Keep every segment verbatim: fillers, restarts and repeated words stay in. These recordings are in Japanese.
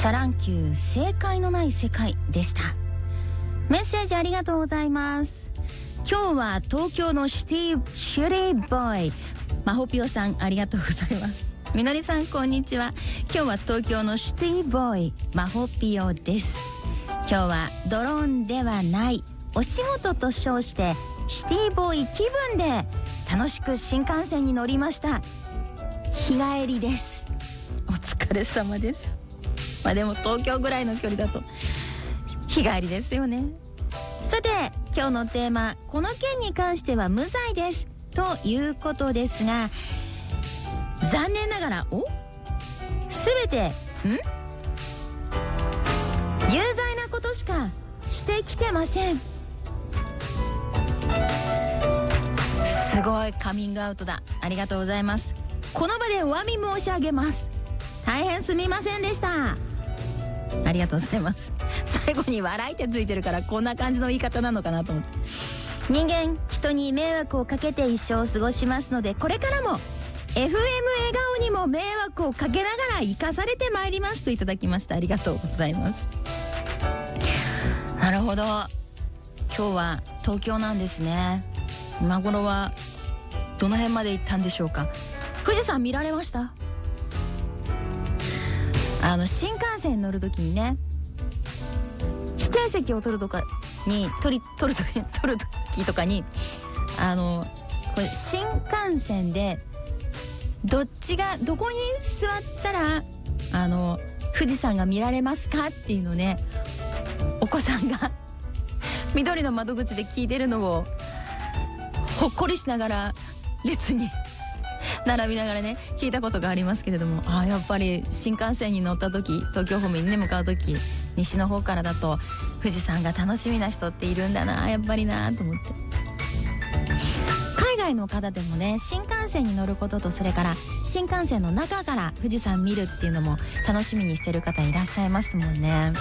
シャランキュー正解のない世界でした。メッセージありがとうございます。今日は東京のシティシュリーボーイマホピオさんありがとうございます。みのりさんこんにちは。今日は東京のシティボーイマホピオです。今日はドローンではないお仕事と称してシティボーイ気分で楽しく新幹線に乗りました。日帰りです。お疲れ様です。まあでも東京ぐらいの距離だと日帰りですよね。さて今日のテーマ、この件に関しては無罪ですということですが、残念ながらお全てん有罪なことしかしてきてません。すごいカミングアウトだ。ありがとうございます。この場でお詫び申し上げます。大変すみませんでした。ありがとうございます。最後に笑いってついてるからこんな感じの言い方なのかなと思って。人間人に迷惑をかけて一生を過ごしますので、これからも エフエム 笑顔にも迷惑をかけながら生かされてまいりますといただきました。ありがとうございます。なるほど、今日は東京なんですね。今頃はどの辺まで行ったんでしょうか。富士山見られました？あの新幹線に乗るときにね、指定席を取るとかに取り取るとき取るときとかにあのこれ新幹線でどっちがどこに座ったらあの富士山が見られますかっていうのね、お子さんが緑の窓口で聞いてるのをほっこりしながら列に並びながらね聞いたことがありますけれども、あやっぱり新幹線に乗った時、東京方面に、ね、向かう時、西の方からだと富士山が楽しみな人っているんだな、やっぱりなと思って。海外の方でもね、新幹線に乗ることと、それから新幹線の中から富士山見るっていうのも楽しみにしてる方いらっしゃいますもんね。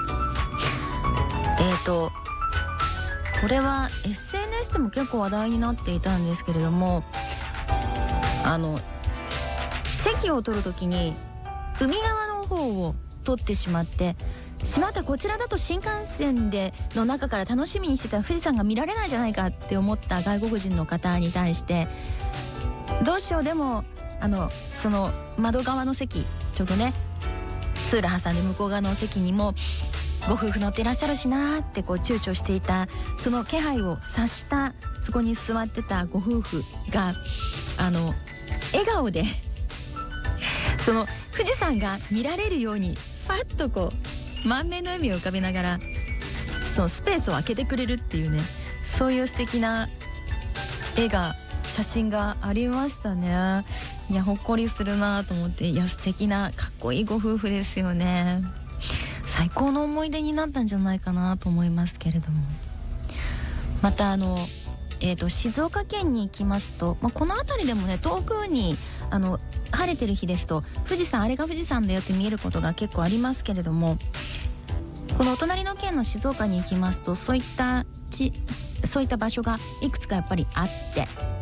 えーとこれは エスエヌエス でも結構話題になっていたんですけれども、あの席を取るときに海側の方を取ってしまってしまった、こちらだと新幹線での中から楽しみにしてた富士山が見られないじゃないかって思った外国人の方に対して、どうしよう、でもあのその窓側の席、ちょうどね通路挟んで向こう側の席にもご夫婦乗っていらっしゃるしなーってこう躊躇していた、その気配を察したそこに座ってたご夫婦があの笑顔でその富士山が見られるようにファッとこう満面の笑みを浮かべながらそのスペースを空けてくれるっていうね、そういう素敵な絵が写真がありましたね。いやほっこりするなと思って、いや素敵なかっこいいご夫婦ですよね。最高の思い出になったんじゃないかなと思いますけれども、またあのえーと静岡県に行きますと、まあ、この辺りでもね遠くにあの晴れてる日ですと富士山、あれが富士山だよって見えることが結構ありますけれども、このお隣の県の静岡に行きますとそういった地そういった場所がいくつかやっぱりあって、